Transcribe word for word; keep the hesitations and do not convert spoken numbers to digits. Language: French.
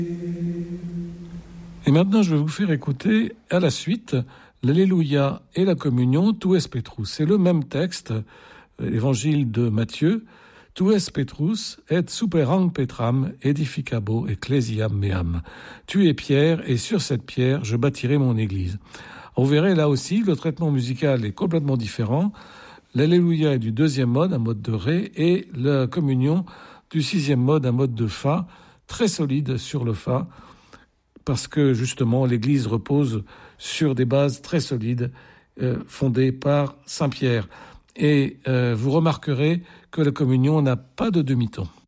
Et maintenant, je vais vous faire écouter à la suite l'Alléluia et la communion, Tu es Petrus. C'est le même texte, l'évangile de Matthieu. Tu es Petrus, et superam Petram, edificabo ecclesiam meam. Tu es Pierre, et sur cette pierre, je bâtirai mon église. Vous verrez là aussi, le traitement musical est complètement différent. L'Alléluia est du deuxième mode, un mode de Ré, et la communion du sixième mode, un mode de Fa, très solide sur le Fa, parce que justement l'église repose sur des bases très solides, euh, fondées par Saint Pierre. Et euh, vous remarquerez que la communion n'a pas de demi-ton.